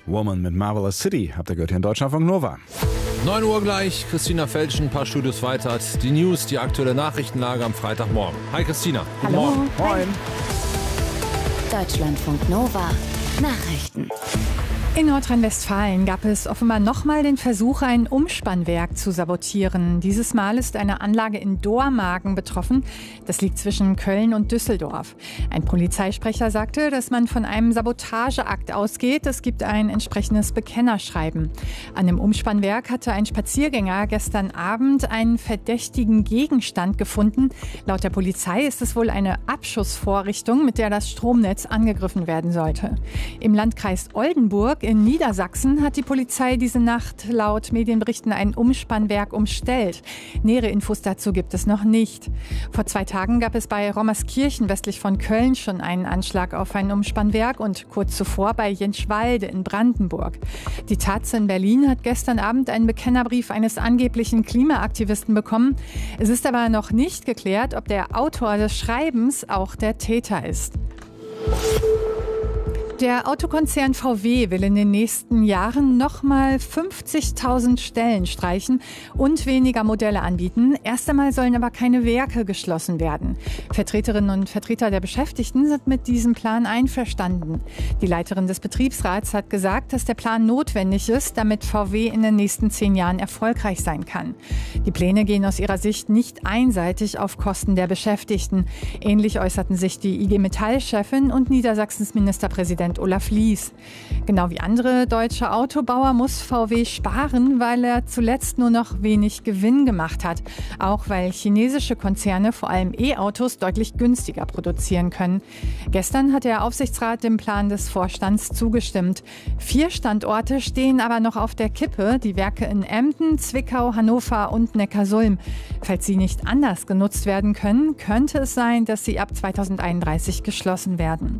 Woman mit Marvelous City. Habt ihr gehört hier in Deutschlandfunk Nova. 9 Uhr gleich, Christina Felschen, ein paar Studios weiter hat die News, die aktuelle Nachrichtenlage am Freitagmorgen. Hi Christina, guten Hallo. Morgen. Moin. Deutschlandfunk Nova Nachrichten. In Nordrhein-Westfalen gab es offenbar nochmal den Versuch, ein Umspannwerk zu sabotieren. Dieses Mal ist eine Anlage in Dormagen betroffen. Das liegt zwischen Köln und Düsseldorf. Ein Polizeisprecher sagte, dass man von einem Sabotageakt ausgeht. Es gibt ein entsprechendes Bekennerschreiben. An dem Umspannwerk hatte ein Spaziergänger gestern Abend einen verdächtigen Gegenstand gefunden. Laut der Polizei ist es wohl eine Abschussvorrichtung, mit der das Stromnetz angegriffen werden sollte. Im Landkreis Oldenburg in Niedersachsen hat die Polizei diese Nacht laut Medienberichten ein Umspannwerk umstellt. Nähere Infos dazu gibt es noch nicht. Vor 2 Tagen gab es bei Rommerskirchen westlich von Köln schon einen Anschlag auf ein Umspannwerk und kurz zuvor bei Jenschwalde in Brandenburg. Die taz in Berlin hat gestern Abend einen Bekennerbrief eines angeblichen Klimaaktivisten bekommen. Es ist aber noch nicht geklärt, ob der Autor des Schreibens auch der Täter ist. Der Autokonzern VW will in den nächsten Jahren nochmal 50.000 Stellen streichen und weniger Modelle anbieten. Erst einmal sollen aber keine Werke geschlossen werden. Vertreterinnen und Vertreter der Beschäftigten sind mit diesem Plan einverstanden. Die Leiterin des Betriebsrats hat gesagt, dass der Plan notwendig ist, damit VW in den nächsten 10 Jahren erfolgreich sein kann. Die Pläne gehen aus ihrer Sicht nicht einseitig auf Kosten der Beschäftigten. Ähnlich äußerten sich die IG Metall-Chefin und Niedersachsens Ministerpräsident Olaf Lies. Genau wie andere deutsche Autobauer muss VW sparen, weil er zuletzt nur noch wenig Gewinn gemacht hat. Auch weil chinesische Konzerne vor allem E-Autos deutlich günstiger produzieren können. Gestern hat der Aufsichtsrat dem Plan des Vorstands zugestimmt. 4 Standorte stehen aber noch auf der Kippe. Die Werke in Emden, Zwickau, Hannover und Neckarsulm. Falls sie nicht anders genutzt werden können, könnte es sein, dass sie ab 2031 geschlossen werden.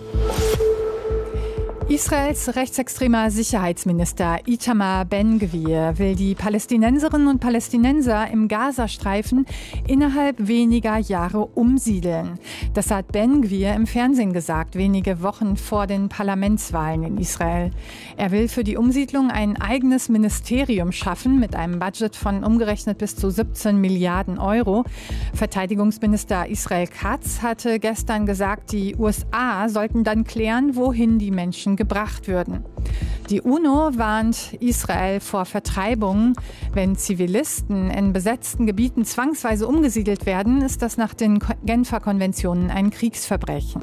Israels rechtsextremer Sicherheitsminister Itamar Ben-Gvir will die Palästinenserinnen und Palästinenser im Gazastreifen innerhalb weniger Jahre umsiedeln. Das hat Ben-Gvir im Fernsehen gesagt, wenige Wochen vor den Parlamentswahlen in Israel. Er will für die Umsiedlung ein eigenes Ministerium schaffen mit einem Budget von umgerechnet bis zu 17 Milliarden Euro. Verteidigungsminister Israel Katz hatte gestern gesagt, die USA sollten dann klären, wohin die Menschen gebracht würden. Die UNO warnt Israel vor Vertreibungen. Wenn Zivilisten in besetzten Gebieten zwangsweise umgesiedelt werden, ist das nach den Genfer Konventionen ein Kriegsverbrechen.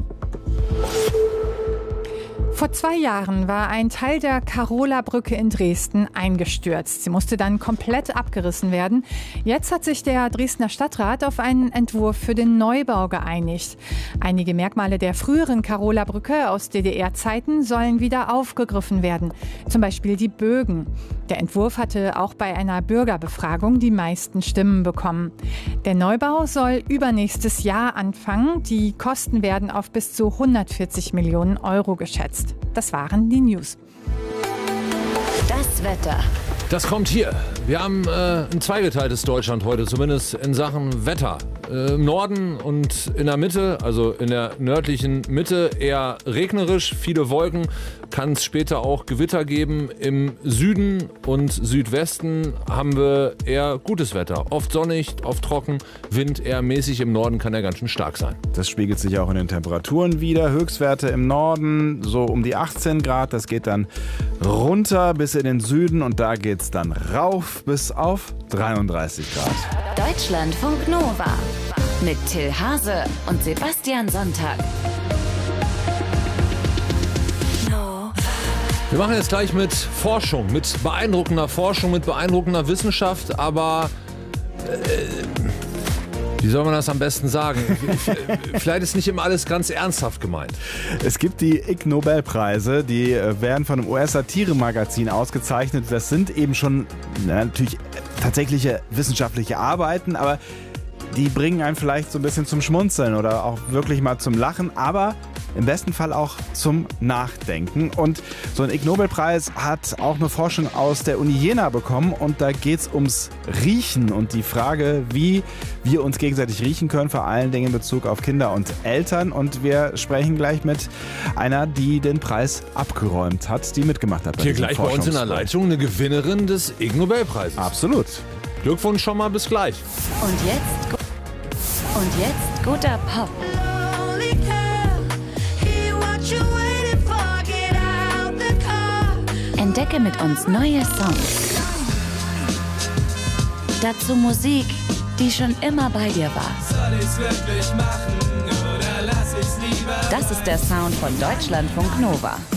Vor 2 Jahren war ein Teil der Karola-Brücke in Dresden eingestürzt. Sie musste dann komplett abgerissen werden. Jetzt hat sich der Dresdner Stadtrat auf einen Entwurf für den Neubau geeinigt. Einige Merkmale der früheren Karola-Brücke aus DDR-Zeiten sollen wieder aufgegriffen werden. Zum Beispiel die Bögen. Der Entwurf hatte auch bei einer Bürgerbefragung die meisten Stimmen bekommen. Der Neubau soll übernächstes Jahr anfangen. Die Kosten werden auf bis zu 140 Millionen Euro geschätzt. Das waren die News. Das Wetter. Das kommt hier. Wir haben ein zweigeteiltes Deutschland heute, zumindest in Sachen Wetter. Im Norden und in der Mitte, also in der nördlichen Mitte, eher regnerisch, viele Wolken, kann es später auch Gewitter geben. Im Süden und Südwesten haben wir eher gutes Wetter. Oft sonnig, oft trocken, Wind eher mäßig. Im Norden kann er ganz schön stark sein. Das spiegelt sich auch in den Temperaturen wieder. Höchstwerte im Norden so um die 18 Grad. Das geht dann runter bis in den Süden und da geht es dann rauf bis auf 33 Grad. Deutschlandfunk Nova mit Till Hase und Sebastian Sonntag. Wir machen jetzt gleich mit Forschung, mit beeindruckender Forschung, mit beeindruckender Wissenschaft, aber wie soll man das am besten sagen? Vielleicht ist nicht immer alles ganz ernsthaft gemeint. Es gibt die Ig Nobelpreise, die werden von einem US-Satire-Magazin ausgezeichnet. Das sind eben schon natürlich tatsächliche wissenschaftliche Arbeiten, aber die bringen einen vielleicht so ein bisschen zum Schmunzeln oder auch wirklich mal zum Lachen. Aber im besten Fall auch zum Nachdenken. Und so ein Ig Nobelpreis hat auch eine Forschung aus der Uni Jena bekommen und da geht es ums Riechen und die Frage, wie wir uns gegenseitig riechen können, vor allen Dingen in Bezug auf Kinder und Eltern. Und wir sprechen gleich mit einer, die den Preis abgeräumt hat, die mitgemacht hat. Hier gleich bei uns in der Leitung eine Gewinnerin des Ig Nobelpreises. Absolut. Glückwunsch schon mal, bis gleich. Und jetzt guter Pop. Entdecke mit uns neue Songs. Dazu Musik, die schon immer bei dir war. Soll ich's wirklich machen oder lass ich's lieber? Das ist der Sound von Deutschlandfunk Nova.